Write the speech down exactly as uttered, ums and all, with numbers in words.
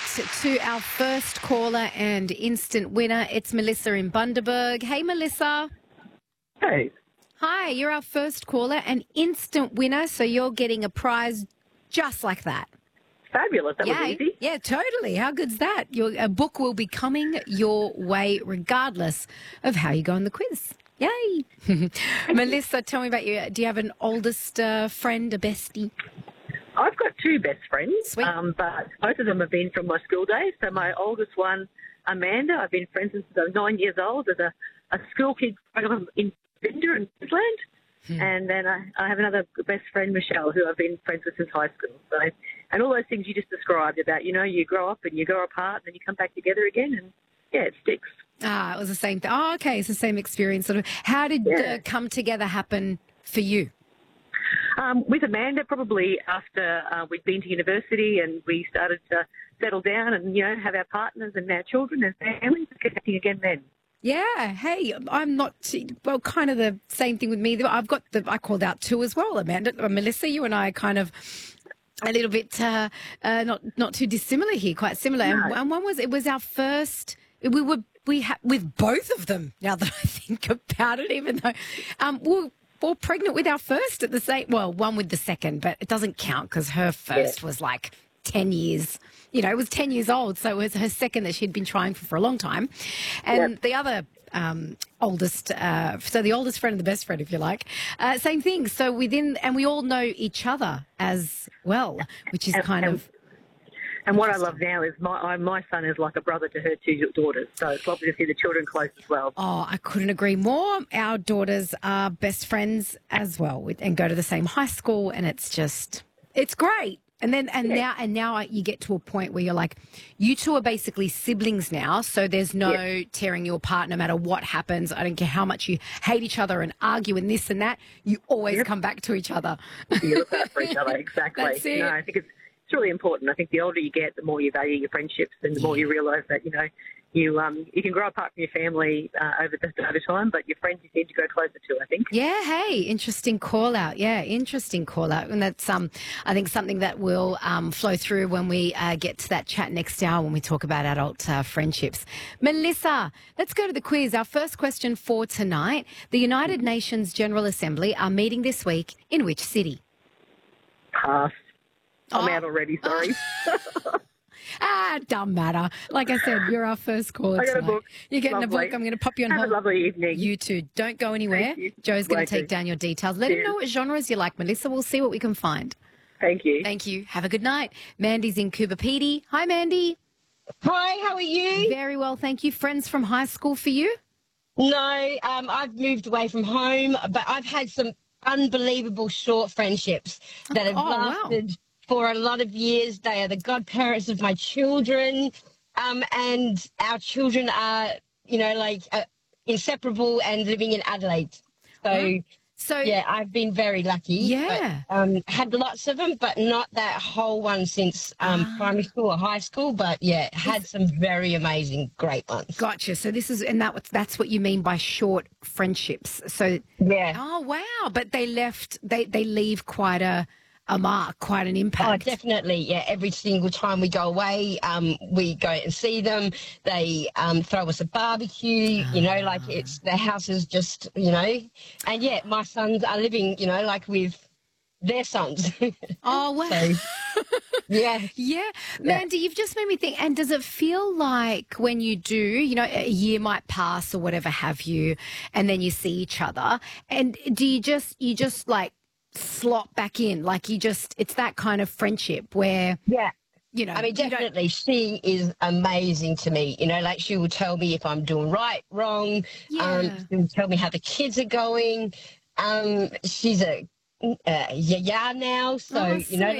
to our first caller and instant winner. It's Melissa in Bundaberg. Hey, Melissa. Hey. Hi, you're our first caller and instant winner, so you're getting a prize just like that. Fabulous. That Yay. was easy. Yeah, totally. How good's that? Your a book will be coming your way regardless of how you go on the quiz. Yay. Melissa, tell me about you. Do you have an oldest uh, friend, a bestie? I've got two best friends, Sweet. um, but both of them have been from my school days. So my oldest one, Amanda, I've been friends since I was nine years old as a, a school kid in Binder in Queensland. Hmm. And then I, I have another best friend, Michelle, who I've been friends with since high school. So, and all those things you just described about, you know, you grow up and you go apart and then you come back together again and, yeah, it sticks. Ah, it was the same thing. Oh, okay, it's the same experience. Sort of. How did Yeah. the come together happen for you? Um, with Amanda, probably after uh, we'd been to university and we started to settle down and, you know, have our partners and our children and families, connecting again then. Yeah. Hey, I'm not, well, kind of the same thing with me. I've got the, I called out two as well, Amanda. Uh, Melissa, you and I are kind of a little bit uh, uh, not not too dissimilar here, quite similar. No. And, and one was, it was our first, we were, we had, with both of them, now that I think about it, even though um, we all pregnant with our first at the same, well, one with the second, but it doesn't count because her first Yeah. was like ten years, you know, it was ten years old. So it was her second that she'd been trying for for a long time. And Yep. the other um, oldest, uh, so the oldest friend and the best friend, if you like, uh, same thing. So within, and we all know each other as well, which is And- kind and- of, And what I love now is my I, my son is like a brother to her two daughters, so it's lovely to see the children close as well. oh, I couldn't agree more. Our daughters are best friends as well with, and go to the same high school, and it's just, it's great. And then, and Yeah. now, and now you get to a point where you're like, you two are basically siblings now. So there's no Yeah. tearing you apart no matter what happens. I don't care how much you hate each other and argue and this and that. You always Yep. come back to each other. You look out for each other, exactly. That's it. No, I think it's it's really important. I think the older you get, the more you value your friendships, and the more you realise that you know you um you can grow apart from your family uh, over the over time, but your friends you seem to go closer to. I think. Yeah, hey, interesting call out. Yeah, interesting call out. And that's, um, I think, something that will um, flow through when we uh, get to that chat next hour when we talk about adult uh, friendships. Melissa, let's go to the quiz. Our first question for tonight. The United Nations General Assembly are meeting this week in which city? Pass. I'm Oh. out already. Sorry. Ah, don't matter. Like I said, you're our first caller I got a tonight. book. You're getting Lovely. a book. I'm going to pop you on Have hold. a lovely evening. You too. Don't go anywhere. Thank you. Joe's going Will to take do. down your details. Let him Cheers. know what genres you like, Melissa. We'll see what we can find. Thank you. Thank you. Have a good night. Mandy's in Cooper Pedy. Hi, Mandy. Hi, how are you? Very well, thank you. Friends from high school for you? No, um, I've moved away from home, but I've had some unbelievable short friendships that have Oh, wow. lasted for a lot of years. They are the godparents of my children, um, and our children are, you know, like uh, inseparable and living in Adelaide. So, Wow. So, yeah, I've been very lucky. Yeah. But, um, had lots of them, but not that whole one since um, Ah. primary school or high school. But, yeah, had some very amazing, great ones. gotcha. So this is, and that that's what you mean by short friendships. So, Yeah. oh, wow. But they left, they, they leave quite a, a mark, quite an Oh, impact. definitely. Yeah. Every single time we go away, um, we go and see them. They um, throw us a barbecue, you know, like it's the house is just, you know, and yeah, my sons are living, you know, like with their sons. Oh, wow. So, yeah. Yeah. Mandy, you've just made me think, and does it feel like when you do, you know, a year might pass or whatever have you, and then you see each other, and do you just, you just like slot back in, like you just, it's that kind of friendship where, Yeah. you know, I mean, you don't- definitely, she is amazing to me. You know, like she will tell me if I'm doing right, wrong. Yeah. Um, she will tell me how the kids are going. Um, she's a uh, yaya now, so Oh, you know, sweet.